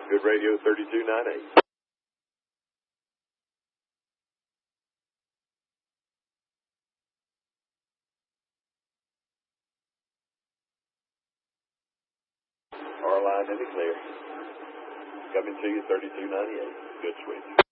Good radio, 3298. Our line in the clear. Coming to you, 3298. Good switch.